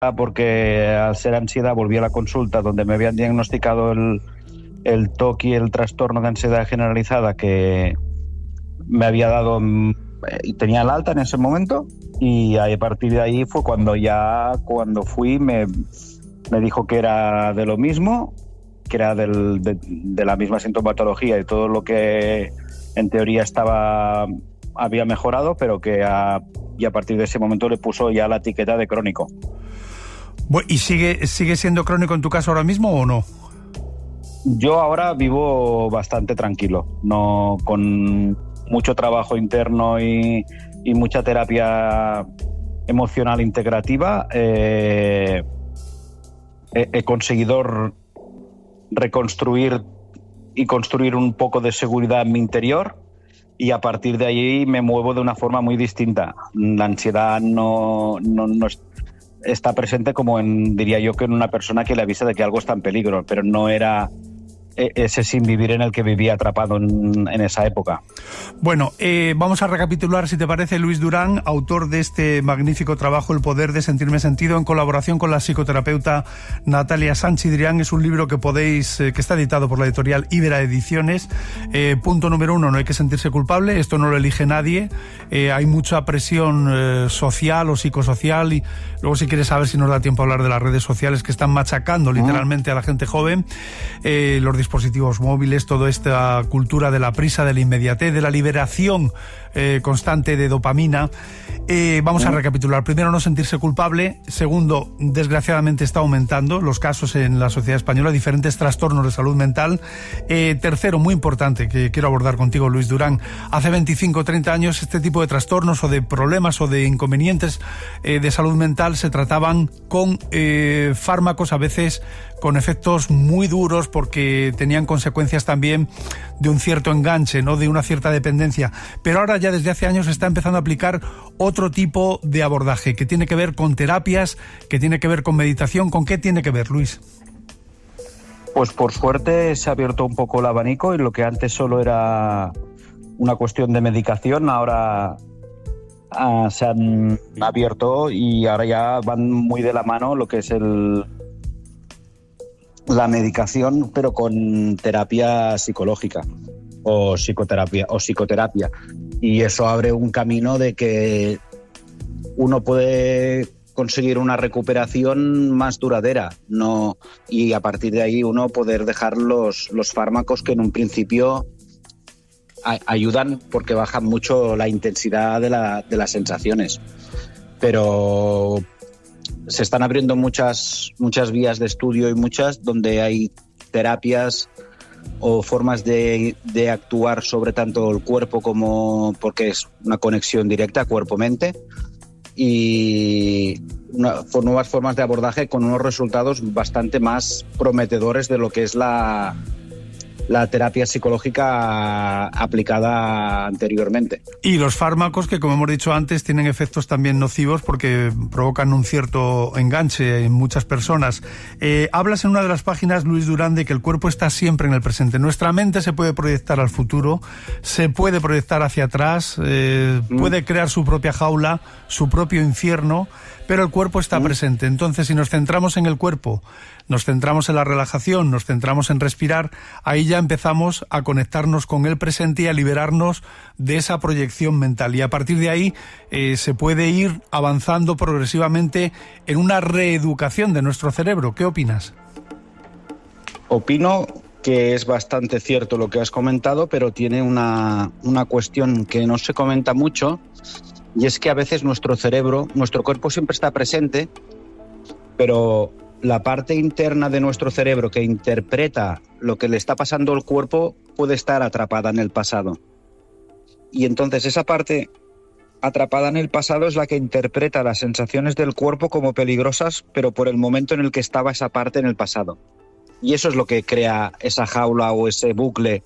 porque al ser ansiedad volví a la consulta donde me habían diagnosticado el TOC y el trastorno de ansiedad generalizada que me había dado, y tenía el alta en ese momento, y a partir de ahí fue cuando fui me dijo que era de lo mismo, que era de la misma sintomatología y todo lo que en teoría había mejorado, pero que a partir de ese momento le puso ya la etiqueta de crónico. ¿Y sigue siendo crónico en tu caso ahora mismo o no? Yo ahora vivo bastante tranquilo, no, con mucho trabajo interno y mucha terapia emocional integrativa. He conseguido reconstruir y construir un poco de seguridad en mi interior, y a partir de ahí me muevo de una forma muy distinta. La ansiedad no está presente diría yo, que en una persona que le avisa de que algo está en peligro, pero no era ese sin vivir en el que vivía atrapado en esa época. Bueno, vamos a recapitular, si te parece. Luis Durán, autor de este magnífico trabajo El poder de sentirme sentido, en colaboración con la psicoterapeuta Natalia Sanchidrián. Es un libro que que está editado por la editorial Ibera Ediciones. Punto número 1, no hay que sentirse culpable, esto no lo elige nadie. Hay mucha presión social o psicosocial, y luego, si quieres saber, si nos da tiempo a hablar de las redes sociales que están machacando literalmente a la gente joven, los dispositivos móviles, toda esta cultura de la prisa, de la inmediatez, de la liberación constante de dopamina. Vamos a recapitular. Primero, no sentirse culpable. Segundo, desgraciadamente está aumentando los casos en la sociedad española, diferentes trastornos de salud mental. Tercero, muy importante, que quiero abordar contigo, Luis Durán, hace 25 o 30 años este tipo de trastornos o de problemas o de inconvenientes de salud mental se trataban con fármacos, a veces con efectos muy duros, porque tenían consecuencias también de un cierto enganche, ¿no?, de una cierta dependencia. Pero ahora, ya desde hace años, se está empezando a aplicar otro tipo de abordaje que tiene que ver con terapias, que tiene que ver con meditación. ¿Con qué tiene que ver, Luis? Pues por suerte se ha abierto un poco el abanico, y lo que antes solo era una cuestión de medicación, ahora se han abierto, y ahora ya van muy de la mano lo que es la medicación, pero con terapia psicológica o psicoterapia. Y eso abre un camino de que uno puede conseguir una recuperación más duradera, y a partir de ahí uno poder dejar los fármacos que en un principio ayudan porque bajan mucho la intensidad de las sensaciones. Pero se están abriendo muchas vías de estudio, y muchas donde hay terapias o formas de actuar sobre tanto el cuerpo porque es una conexión directa cuerpo-mente, y nuevas formas de abordaje con unos resultados bastante más prometedores de lo que es la terapia psicológica aplicada anteriormente. Y los fármacos, que como hemos dicho antes, tienen efectos también nocivos porque provocan un cierto enganche en muchas personas. Hablas en una de las páginas, Luis Durán, de que el cuerpo está siempre en el presente. Nuestra mente se puede proyectar al futuro, se puede proyectar hacia atrás, puede crear su propia jaula, su propio infierno, pero el cuerpo está presente. Entonces, si nos centramos en el cuerpo, nos centramos en la relajación, nos centramos en respirar, ahí ya empezamos a conectarnos con el presente y a liberarnos de esa proyección mental. Y a partir de ahí se puede ir avanzando progresivamente en una reeducación de nuestro cerebro. ¿Qué opinas? Opino que es bastante cierto lo que has comentado, pero tiene una cuestión que no se comenta mucho, y es que a veces nuestro cuerpo siempre está presente, pero la parte interna de nuestro cerebro que interpreta lo que le está pasando al cuerpo puede estar atrapada en el pasado. Y entonces esa parte atrapada en el pasado es la que interpreta las sensaciones del cuerpo como peligrosas, pero por el momento en el que estaba esa parte en el pasado. Y eso es lo que crea esa jaula o ese bucle,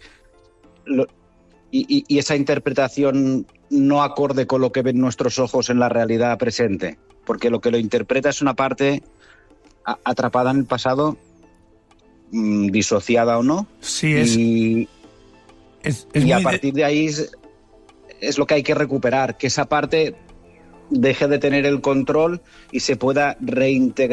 y esa interpretación no acorde con lo que ven nuestros ojos en la realidad presente, porque lo que lo interpreta es una parte atrapada en el pasado, disociada o no. Sí, y a partir de ahí es lo que hay que recuperar, que esa parte deje de tener el control y se pueda reintegrar